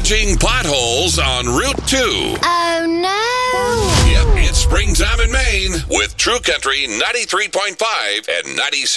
Dodging potholes on Route 2. Oh, no. Yep, it's springtime in Maine with True Country 93.5 and 96.